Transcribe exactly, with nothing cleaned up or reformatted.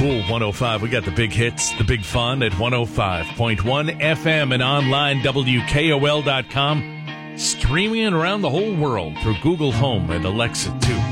Cool one oh five. We got the big hits, the big fun at one oh five point one F M and online W K O L dot com. Streaming around the whole world through Google Home and Alexa too.